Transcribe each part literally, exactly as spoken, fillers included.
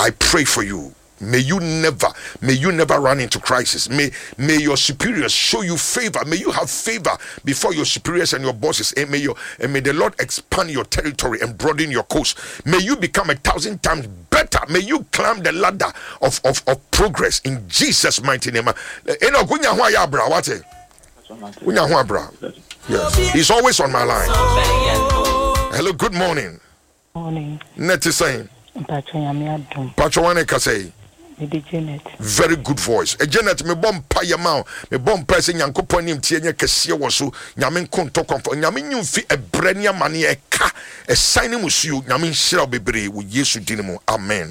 I pray for you. May you never, may you never run into crisis. May, may your superiors show you favor. May you have favor before your superiors and your bosses. And may your, and may the Lord expand your territory and broaden your coast. May you become a thousand times better. May you climb the ladder of, of, of progress in Jesus' mighty name. Yes, he's always on my line. Hello, good morning. Morning. Neti saying. Pachowane Kasei. Very good voice. A Janet me bomb paya mao, me bomb pressing Yankopon nim tienya kese woso, nyamen konto komfo, nyamen nyumfi e brenia mane e ka, e sign musu, nyamen shira bebre wo Yesu dinimo. Amen.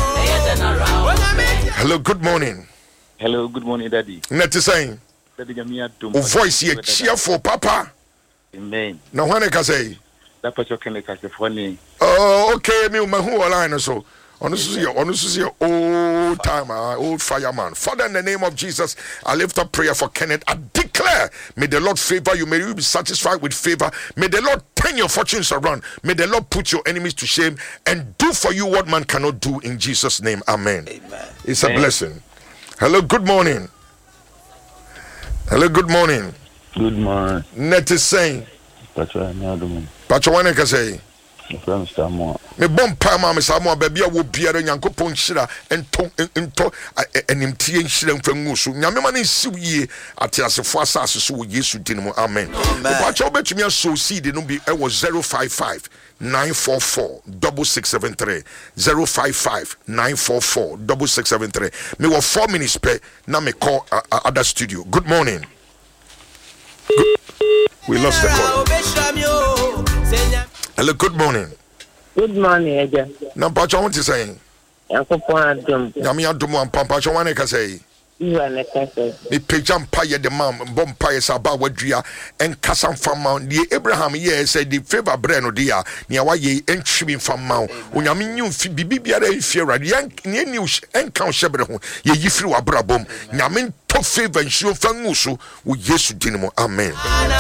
Hello, good morning. Hello, good morning, Daddy. Neti saying. Daddy Jamia Dum. O voice ye cheerful papa. Amen. Na wane Kasei. That person can like a funny. Oh, okay, me mahu line so. Honestly, honestly, old timer, old fireman. Father, in the name of Jesus, I lift up prayer for Kenneth. I declare, may the Lord favor you. May you be satisfied with favor. May the Lord turn your fortunes around. May the Lord put your enemies to shame and do for you what man cannot do in Jesus' name. Amen. Amen. It's Amen. A blessing. Hello, good morning. Hello, good morning. Good morning. Net is saying. Pachawane Kasei. Me bom pa ma me samo babia wo biara Nyankopon hira ento ento enimtie hira mfangu so nyame ma ne siw yie atiasefo asase so wo Yesu dinimo. Amen. Pacha obetumi aso seed no bi e wo zero five five nine four four six six seven three zero five five nine four four six six seven three. Me wo four minutes pe na me call uh, uh, other studio. Good morning. Good. We lost the call. Hello, good morning. Good morning, Eja. Na pacha what you saying? Yankopon adom. Nyame adom am pacha wane ka say. You are na kase. Me pejam paye de mam bom paye sa ba wadua en kasa fama die Abraham ye say the favor bre no dia ne wa ye entwimi fama onyame nyu fi bibibiara enfi awrade ne ni en kan hyebre ho ye yifiri wa brabom nyame to favor nsuo fangu so wo Yesu dinimo. Amen.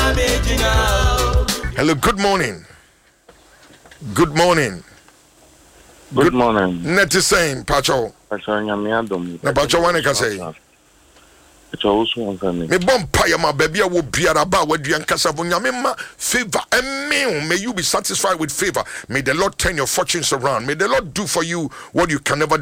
Hello, good morning. Good morning. Good, good morning. Net is saying, Pacho. Pacho, nyame adom. Na Pacho wane ka say. Pacho also on family. Me bom paya ma baby wo biara ba wadua nkasa bo nyame ma favor. Amen. May you be satisfied with favor. May the Lord turn your fortunes around. May the Lord do for you what you can never